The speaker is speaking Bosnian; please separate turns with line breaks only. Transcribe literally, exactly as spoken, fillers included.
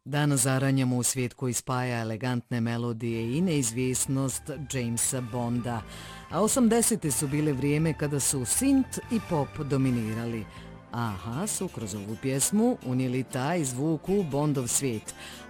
Danas zaranjamo u svijet koji spaja elegantne melodije i neizvjesnost Jamesa Bonda, a osamdesete su bile vrijeme kada su synth i pop dominirali. Aha su kroz ovu pjesmu unijeli taj zvuk u Bondov svijet,